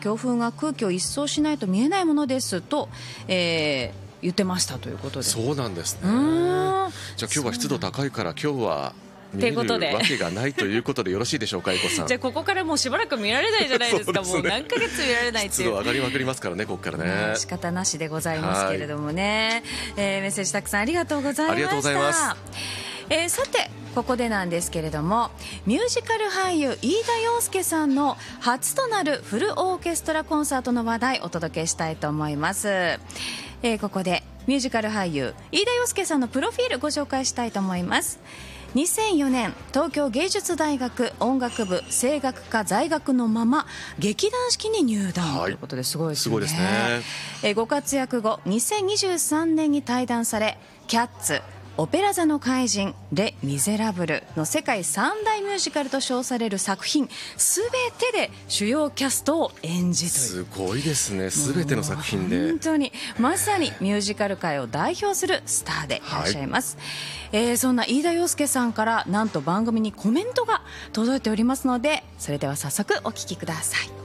強風が空気を一掃しないと見えないものですと、言ってましたということで。 そうなんですね。じゃあ今日は湿度高いから今日は見れるわけがないということでよろしいでしょうか、エコさん。 じゃあここからもうしばらく見られないじゃないですか。もう何ヶ月見られないっていう。 湿度上がりまくりますからね、ここからね。 仕方なしでございますけれどもね。メッセージたくさんありがとうございました。 ありがとうございます。 さてここでなんですけれども、ミュージカル俳優飯田洋介さんの初となるフルオーケストラコンサートの話題をお届けしたいと思います。ここでミュージカル俳優飯田洋介さんのプロフィールご紹介したいと思います。2004年東京芸術大学音楽部声楽科在学のまま劇団四季に入団ということですごいですね。すごいですね。ご活躍後2023年に退団され、キャッツ、オペラ座の怪人、レ・ミゼラブルの世界三大ミュージカルと称される作品すべてで主要キャストを演じという。 すごいですね。すべての作品で本当にまさにミュージカル界を代表するスターでいらっしゃいます。そんな飯田洋介さんからなんと番組にコメントが届いておりますので、それでは早速お聞きください。